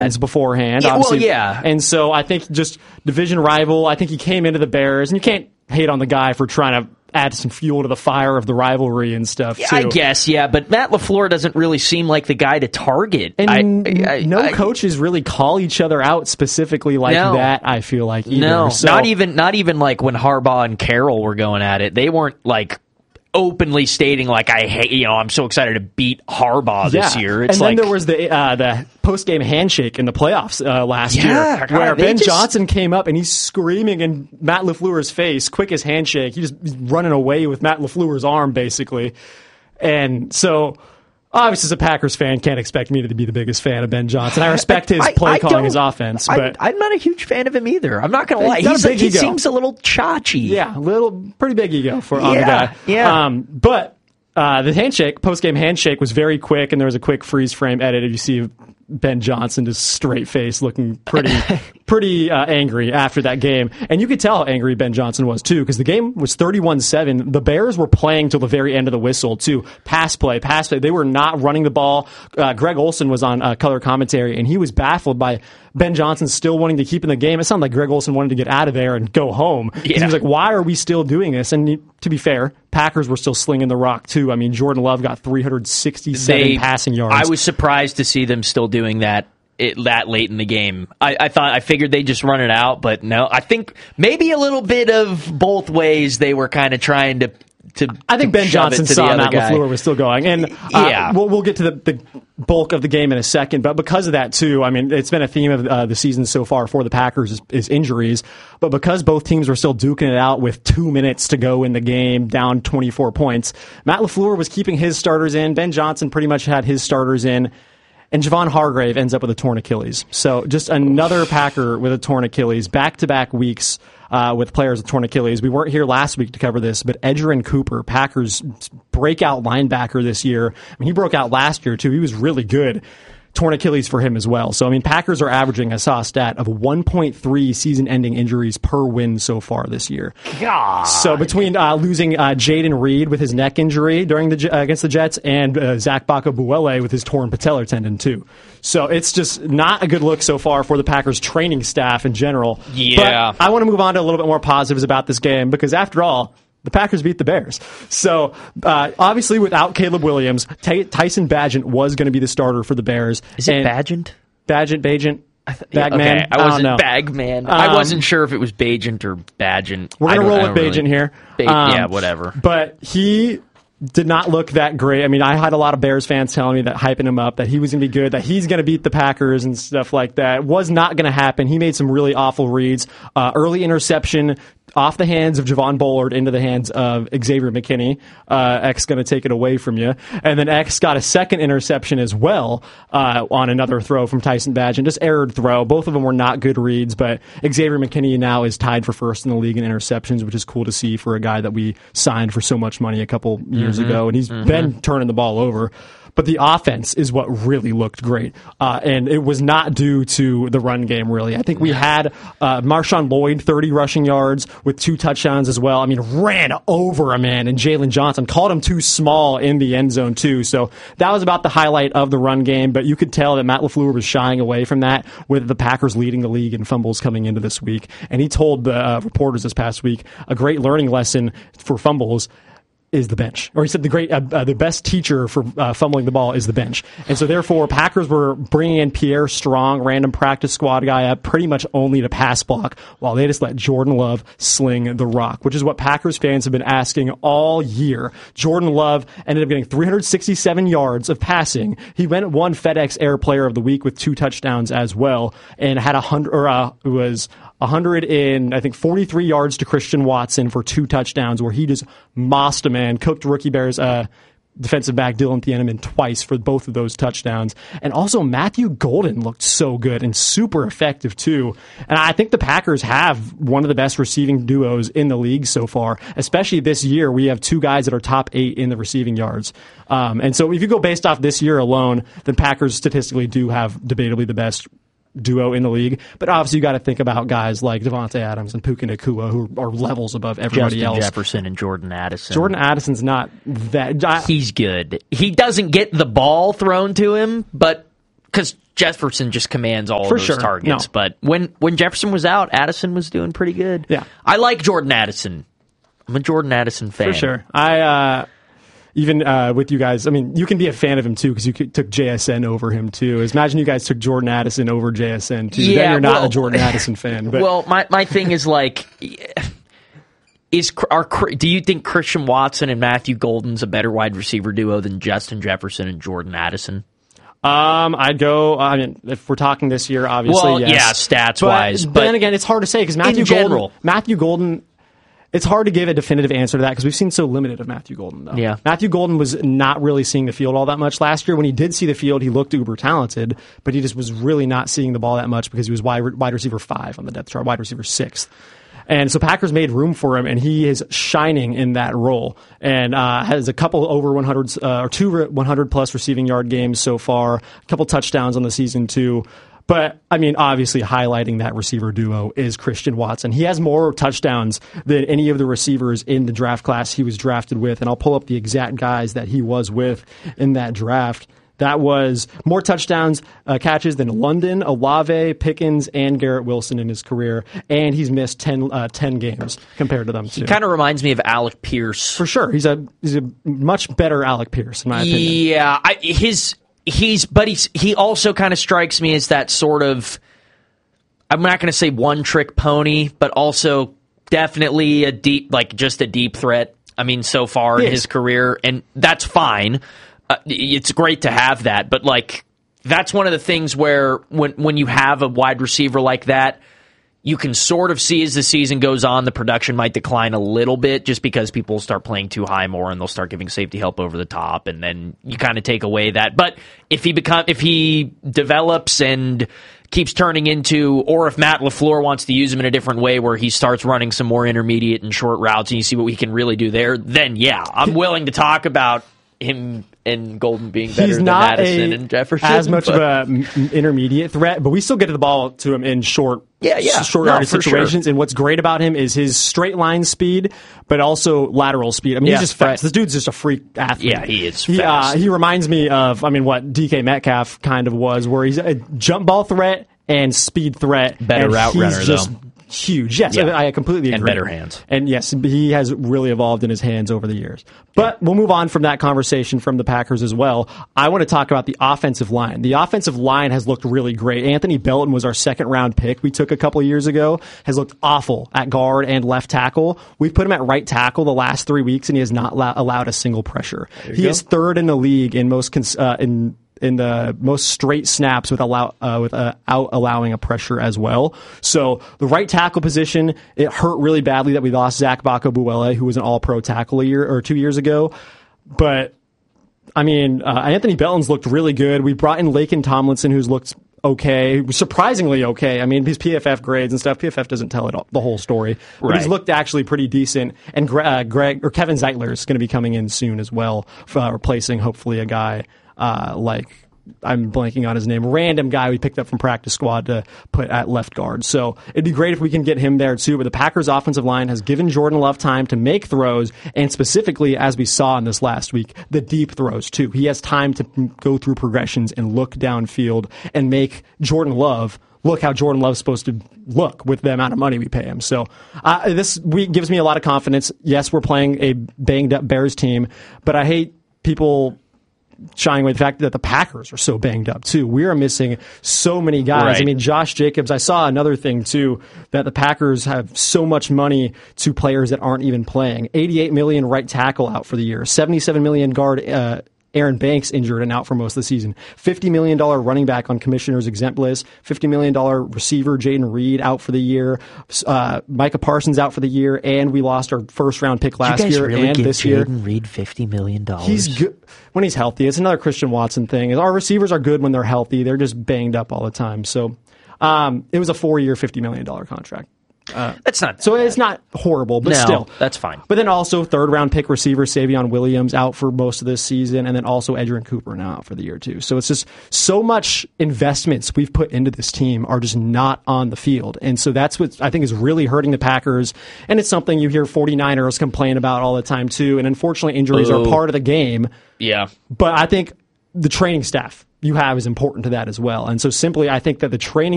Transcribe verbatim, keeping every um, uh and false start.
beforehand. Yeah, obviously. well, yeah. And so I think just division rival, I think he came into the Bears, and you can't hate on the guy for trying to add some fuel to the fire of the rivalry and stuff, yeah, too. I guess, yeah, but Matt LaFleur doesn't really seem like the guy to target. And I, I, no I, coaches really call each other out specifically like no. that, I feel like, either. No, so, not even not even like when Harbaugh and Carroll were going at it. They weren't like openly stating like I hate, you know, I'm so excited to beat Harbaugh this yeah. year. It's and like, then there was the uh, the post game handshake in the playoffs uh, last Yeah, year, God, where they Ben just- Johnson came up and he's screaming in Matt LaFleur's face, quickest handshake. He just he's running away with Matt LaFleur's arm, basically. And so, obviously, as a Packers fan, can't expect me to be the biggest fan of Ben Johnson. I respect his I- play I calling, don't- his offense, I, but I'm not a huge fan of him either. I'm not going to lie. He's got a He's big like, he ego. seems a little chachi. yeah, a little pretty big ego for on the Yeah, guy. yeah. Um, but uh, the handshake, post game handshake, was very quick, and there was a quick freeze frame edit. You see Ben Johnson just straight face, looking pretty pretty uh, angry after that game, and you could tell how angry Ben Johnson was too, because the game was thirty-one seven. The Bears were playing till the very end of the whistle too. Pass play, pass play. They were not running the ball. Uh, Greg Olson was on uh, color commentary, and he was baffled by Ben Johnson still wanting to keep in the game. It sounded like Greg Olson wanted to get out of there and go home. 'Cause Yeah. He was like, "Why are we still doing this?" And he, to be fair, Packers were still slinging the rock too. I mean, Jordan Love got three hundred sixty-seven They- passing yards. I was surprised to see them still doing that it, that late in the game. I, I thought I figured they'd just run it out, but no. I think maybe a little bit of both ways they were kind of trying to. to I think to Ben shove Johnson it to saw the other Matt guy. LaFleur was still going. And uh, Yeah. we'll, we'll get to the, the bulk of the game in a second. But because of that, too, I mean, it's been a theme of uh, the season so far for the Packers is, is injuries. But because both teams were still duking it out with two minutes to go in the game, down twenty-four points, Matt LaFleur was keeping his starters in. Ben Johnson pretty much had his starters in. And Javon Hargrave ends up with a torn Achilles. So just another Packer with a torn Achilles, back-to-back weeks uh, with players with torn Achilles. We weren't here last week to cover this, but Edgerrin Cooper, Packers breakout linebacker this year. I mean, he broke out last year, too. He was really good. Torn Achilles for him as well. So, I mean, Packers are averaging, I saw a stat, of one point three season-ending injuries per win so far this year. God. So between uh, losing uh, Jaden Reed with his neck injury during the uh, against the Jets and uh, Zach Bakabuele with his torn patellar tendon too, so it's just not a good look so far for the Packers training staff in general. Yeah. But I want to move on to a little bit more positives about this game because after all, the Packers beat the Bears. So, uh, obviously, without Caleb Williams, Ty- Tyson Bagent was going to be the starter for the Bears. Is it And Bagent? Bagent, Bagent, Bagman? Okay, I don't wasn't know. Bagman. Um, I wasn't sure if it was Bagent or Bagent. We're I going to don't- roll I with don't Bagent really- here. Ba- Um, yeah, whatever. But he did not look that great. I mean, I had a lot of Bears fans telling me that, hyping him up, that he was going to be good, that he's going to beat the Packers and stuff like that. Was not going to happen. He made some really awful reads. Uh, early interception off the hands of Javon Bullard into the hands of Xavier McKinney. Uh, X going to take it away from you. And then X got a second interception as well uh, on another throw from Tyson Bagent. Just errored throw. Both of them were not good reads, but Xavier McKinney now is tied for first in the league in interceptions, which is cool to see for a guy that we signed for so much money a couple years Mm-hmm. ago, and he's Mm-hmm. been turning the ball over. But the offense is what really looked great. Uh, and it was not due to the run game, really. I think we had uh, Marshawn Lloyd, thirty rushing yards with two touchdowns as well. I mean, ran over a man, and Jalen Johnson called him too small in the end zone, too. So that was about the highlight of the run game. But you could tell that Matt LaFleur was shying away from that, with the Packers leading the league in fumbles coming into this week. And he told the uh, reporters this past week a great learning lesson for fumbles is the bench. Or he said the great, uh, uh, the best teacher for uh, fumbling the ball is the bench. And so therefore, Packers were bringing in Pierre Strong, random practice squad guy up, pretty much only to pass block, while they just let Jordan Love sling the rock, which is what Packers fans have been asking all year. Jordan Love ended up getting three hundred sixty-seven yards of passing. He went one FedEx Air Player of the Week with two touchdowns as well, and had a hundred, or uh, it was one hundred and I think forty-three yards to Christian Watson for two touchdowns, where he just mossed a man, cooked rookie Bears uh, defensive back Dylan Thieneman twice for both of those touchdowns. And also Matthew Golden looked so good and super effective too. And I think the Packers have one of the best receiving duos in the league so far, especially this year. We have two guys that are top eight in the receiving yards. Um, and so if you go based off this year alone, the Packers statistically do have debatably the best duo in the league, but obviously you got to think about guys like Devontae Adams and Puka Nacua, who are levels above everybody Justin else. Jefferson and Jordan Addison. Jordan Addison's not that. I, He's good. He doesn't get the ball thrown to him, but because Jefferson just commands all For of those sure. targets. No. But when, when Jefferson was out, Addison was doing pretty good. Yeah. I like Jordan Addison. I'm a Jordan Addison fan. For sure. I, uh, even uh, with you guys, I mean, you can be a fan of him too because you could, took J S N over him too. Imagine you guys took Jordan Addison over J S N too. Yeah, then you're not well, a Jordan Addison fan. But. Well, my, my thing is like, is are do you think Christian Watson and Matthew Golden's a better wide receiver duo than Justin Jefferson and Jordan Addison? Um, I'd go. I mean, if we're talking this year, obviously, well, yes. yeah, stats but, wise. But But then again, it's hard to say because Matthew in general, Golden, Matthew Golden. It's hard to give a definitive answer to that because we've seen so limited of Matthew Golden, though. Yeah. Matthew Golden was not really seeing the field all that much last year. When he did see the field, he looked uber talented, but he just was really not seeing the ball that much because he was wide, wide receiver five on the depth chart, wide receiver sixth. And so Packers made room for him, and he is shining in that role and uh, has a couple over one hundred uh, or two one hundred plus receiving yard games so far, a couple touchdowns on the season too. But, I mean, obviously highlighting that receiver duo is Christian Watson. He has more touchdowns than any of the receivers in the draft class he was drafted with. And I'll pull up the exact guys that he was with in that draft. That was more touchdowns, uh, catches than London, Olave, Pickens, and Garrett Wilson in his career. And he's missed ten, uh, ten games compared to them, too. He kind of reminds me of Alec Pierce. For sure. He's a, he's a much better Alec Pierce, in my opinion. Yeah, I, his... He's, but he's, he also kind of strikes me as that sort of, I'm not going to say one trick pony, but also definitely a deep, like just a deep threat. I mean, so far in his career, and that's fine. Uh, it's great to have that, but like, that's one of the things where when, when you have a wide receiver like that, you can sort of see as the season goes on, the production might decline a little bit just because people start playing too high more and they'll start giving safety help over the top, and then you kind of take away that. But if he become if he develops and keeps turning into, or if Matt LaFleur wants to use him in a different way where he starts running some more intermediate and short routes and you see what we can really do there, then yeah, I'm willing to talk about him and Golden being better He's than not Addison a, and Jefferson. as much but, of an intermediate threat, but we still get to the ball to him in short, yeah, yeah. short no, yardage situations. Sure. And what's great about him is his straight line speed, but also lateral speed. I mean, yeah, he's just fast. Right. This dude's just a freak athlete. Yeah, he is he, fast. Uh, he reminds me of, I mean, what D K Metcalf kind of was, where he's a jump ball threat and speed threat. Better and route he's runner, just though. Huge. Yes, Yeah. I, I completely agree. And better hands. And yes, he has really evolved in his hands over the years. But we'll move on from that conversation from the Packers as well. I want to talk about the offensive line. The offensive line has looked really great. Anthony Belton was our second round pick we took a couple of years ago, has looked awful at guard and left tackle. We've put him at right tackle the last three weeks, and he has not la- allowed a single pressure. He go. is third in the league in most cons- uh, in in the most straight snaps with allow uh, without uh, allowing a pressure as well. So the right tackle position, it hurt really badly that we lost Zach Bakabuele, who was an All-Pro tackle a year or two years ago. But I mean, uh, Anthony Belton's looked really good. We brought in Laken Tomlinson, who's looked okay, surprisingly okay. I mean, his P F F grades and stuff, P F F doesn't tell it all, the whole story, but right. he's looked actually pretty decent. And uh, Greg or Kevin Zeitler is going to be coming in soon as well, uh, replacing hopefully a guy uh, like. I'm blanking on his name, random guy we picked up from practice squad to put at left guard. So it'd be great if we can get him there too, but the Packers offensive line has given Jordan Love time to make throws, and specifically, as we saw in this last week, the deep throws too. He has time to go through progressions and look downfield and make Jordan Love look how Jordan Love's supposed to look with the amount of money we pay him. So uh, this week gives me a lot of confidence. Yes, we're playing a banged up Bears team, but I hate people shying away the fact that the Packers are so banged up too. We are missing so many guys. Right. I mean, Josh Jacobs, I saw another thing too, that the Packers have so much money to players that aren't even playing. eighty-eight million right tackle out for the year, seventy-seven million guard uh, Aaron Banks injured and out for most of the season. fifty million dollars running back on commissioner's exempt list. fifty million dollars receiver Jaden Reed out for the year. Uh, Micah Parsons out for the year. And we lost our first round pick last Did you guys year really and give this Jaden year. Reed fifty million dollars? He's good when he's healthy. It's another Christian Watson thing. Our receivers are good when they're healthy. They're just banged up all the time. So um, it was a four-year, fifty million dollars contract. Uh, that's not so bad. It's not horrible, but no, still. That's fine. But then also third round pick receiver Savion Williams out for most of this season, and then also Edgerrin Cooper now out for the year too. So it's just so much investments we've put into this team are just not on the field. And so that's what I think is really hurting the Packers. And it's something you hear 49ers complain about all the time too. And unfortunately injuries Ooh. are part of the game. Yeah. But I think the training staff you have is important to that as well. And so simply, I think that the training